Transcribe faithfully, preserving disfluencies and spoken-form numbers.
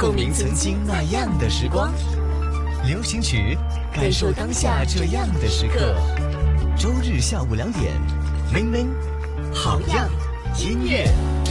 共鸣曾经那样的时光。流行曲，感受当下这样的时刻。周日下午两点，明明好样音乐。